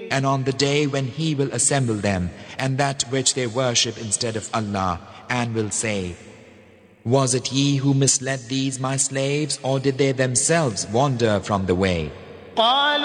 and on the day when He will assemble them and that which they worship instead of Allah, and will say, was it ye who misled these my slaves, or did they themselves wander from the way?